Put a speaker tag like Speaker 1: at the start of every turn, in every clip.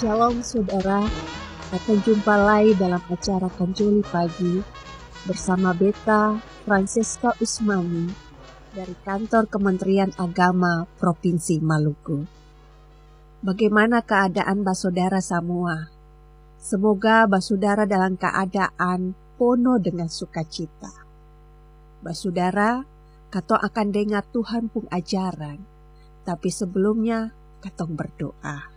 Speaker 1: Shalom saudara, akan jumpa lagi dalam acara Kanjoli Pagi bersama Beta Francesca Usmani dari Kantor Kementerian Agama Provinsi Maluku. Bagaimana keadaan saudara semua? Semoga saudara dalam keadaan penuh dengan sukacita. Saudara, katong akan dengar Tuhan pun ajaran, tapi sebelumnya katong berdoa.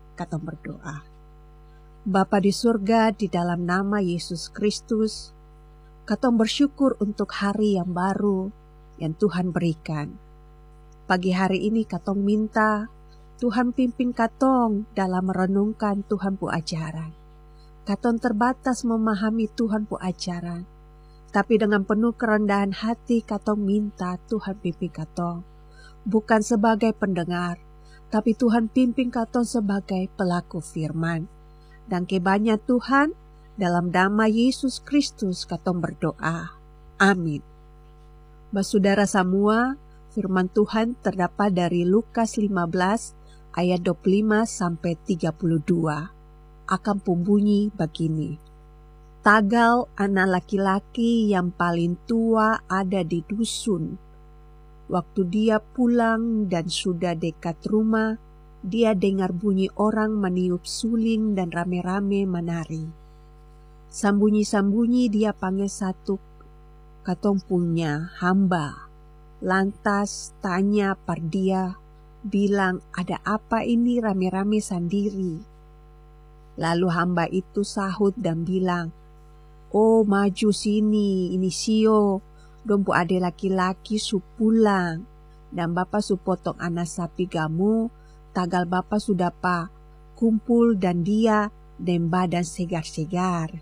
Speaker 1: Bapa di surga, di dalam nama Yesus Kristus, katong bersyukur untuk hari yang baru yang Tuhan berikan. Pagi hari ini katong minta Tuhan pimpin katong dalam merenungkan Tuhan pu ajaran. Katong terbatas memahami Tuhan pu ajaran, tapi dengan penuh kerendahan hati katong minta Tuhan pimpin katong, bukan sebagai pendengar, tapi Tuhan pimpin katong sebagai pelaku firman. Dan kebanyak Tuhan, dalam nama Yesus Kristus katong berdoa. Amin. Saudara semua, firman Tuhan terdapat dari Lukas 15 ayat 25 sampai 32. Akan pembunyi begini. Tagal anak laki-laki yang paling tua ada di dusun. Waktu dia pulang dan sudah dekat rumah, dia dengar bunyi orang meniup suling dan rame-rame menari. Sambunyi-sambunyi dia panggil satu katong punya hamba. Lantas tanya par dia, bilang, ada apa ini rame-rame sendiri? Lalu hamba itu sahut dan bilang, oh maju sini, ini sio. Dompu ade laki-laki su pulang, dan Bapak su potong anak sapi gamu, tagal Bapak sudah kumpul dan dia dan badan segar-segar.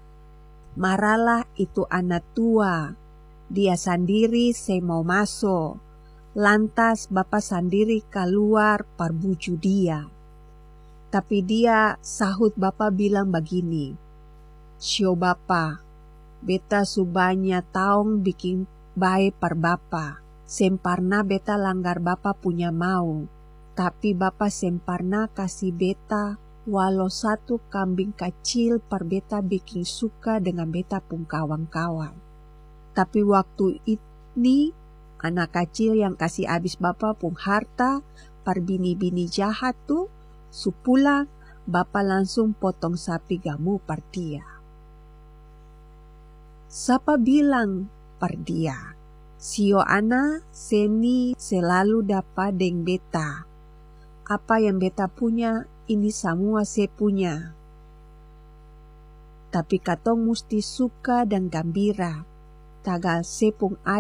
Speaker 1: Maralah itu anak tua, dia sendiri se mau masuk, lantas Bapak sendiri keluar parbuju dia. Tapi dia sahut Bapak bilang begini, sio Bapak, beta subanya taong bikin baik par bapa. Semparna beta langgar bapa punya mau. Tapi bapa semparna kasih beta walau satu kambing kecil par beta bikin suka dengan beta pun kawan-kawan. Tapi waktu ini anak kecil yang kasih habis bapa pun harta par bini-bini jahat tuh su pulang, bapa langsung potong sapi gamu par dia. Sapa bilang par dia, sio ana seni selalu dapat deng beta. Apa yang beta punya, ini semua se punya. Tapi katong musti suka dan gembira, tagal se pun